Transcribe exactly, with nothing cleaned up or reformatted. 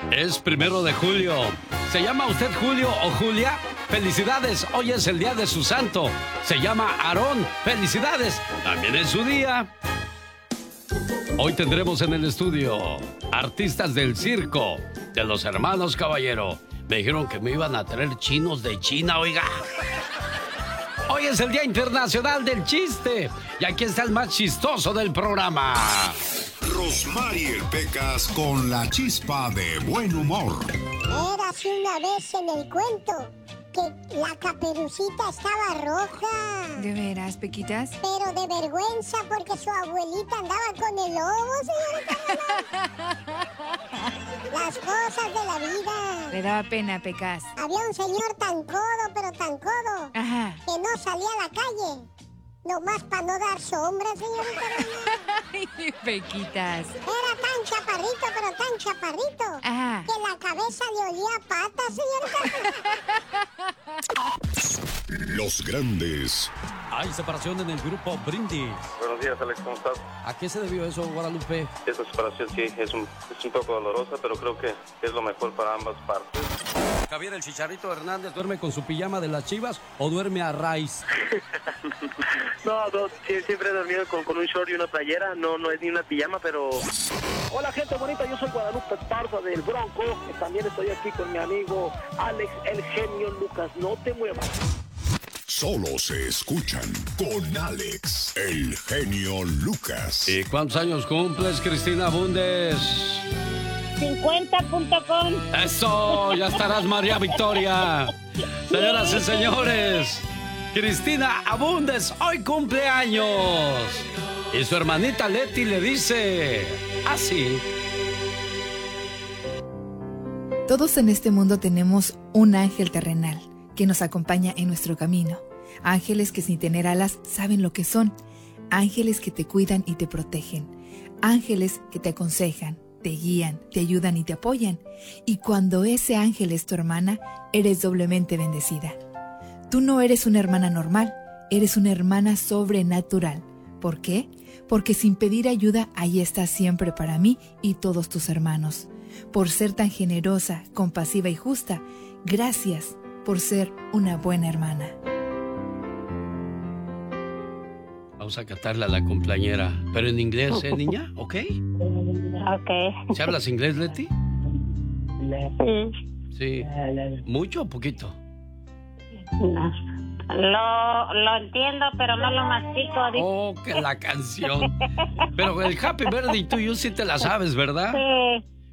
Es primero de julio. ¿Se llama usted Julio o Julia? ¡Felicidades! Hoy es el día de su santo. Se llama Aarón. ¡Felicidades! También es su día. Hoy tendremos en el estudio artistas del circo de los hermanos Caballero. Me dijeron que me iban a traer chinos de China, oiga. Hoy es el Día Internacional del Chiste. Y aquí está el más chistoso del programa. Rosmarie Pecas con la chispa de buen humor. Érase una vez en el cuento que la Caperucita estaba roja. ¿De veras, Pequitas? Pero de vergüenza porque su abuelita andaba con el lobo, señorita. Las cosas de la vida. Le daba pena, Pecas. Había un señor tan codo, pero tan codo, Ajá. que no salía a la calle. Nomás para no dar sombra, señorita. Ay, Pequitas. Era tan chaparrito, pero tan chaparrito, Ajá. que la cabeza le olía a patas, señorita. Los grandes. Hay separación en el grupo Brindis. Buenos días, Alex, ¿cómo estás? ¿A qué se debió eso, Guadalupe? Esta separación sí es un, es un poco dolorosa, pero creo que es lo mejor para ambas partes. Javier el Chicharito Hernández, ¿duerme con su pijama de las Chivas o duerme a raíz? No, no, siempre he dormido con, con un short y una playera, no, no es ni una pijama, pero... Hola gente bonita, yo soy Guadalupe Esparza del Bronco, y también estoy aquí con mi amigo Alex el Genio Lucas, no te muevas. Solo se escuchan con Alex, el Genio Lucas. ¿Y cuántos años cumples, Cristina Bundes? cincuenta punto com. ¡Eso! ¡Ya estarás, María Victoria! Señoras y señores, Cristina Abundes hoy cumple años. Y su hermanita Leti le dice así. Todos en este mundo tenemos un ángel terrenal que nos acompaña en nuestro camino. Ángeles que sin tener alas saben lo que son. Ángeles que te cuidan y te protegen. Ángeles que te aconsejan, te guían, te ayudan y te apoyan. Y cuando ese ángel es tu hermana, eres doblemente bendecida. Tú no eres una hermana normal, eres una hermana sobrenatural. ¿Por qué? Porque sin pedir ayuda, ahí estás siempre para mí y todos tus hermanos. Por ser tan generosa, compasiva y justa, gracias por ser una buena hermana. Vamos a cantarle a la cumpleañera, pero en inglés, ¿eh, niña? ¿Ok? Ok. ¿Se hablas inglés, Leti? Sí. Sí. ¿Mucho o poquito? No. Lo, lo entiendo, pero no lo mastico. Oh, que la canción. Pero el Happy Birthday to you sí te la sabes, ¿verdad? Sí.